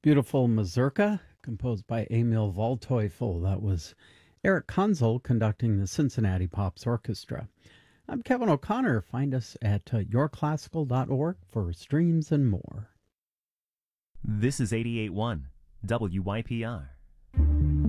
Beautiful Mazurka, composed by Emil Waldteufel. That was Eric Konzel conducting the Cincinnati Pops Orchestra. I'm Kevin O'Connor. Find us at yourclassical.org for streams and more. This is 88.1 WYPR.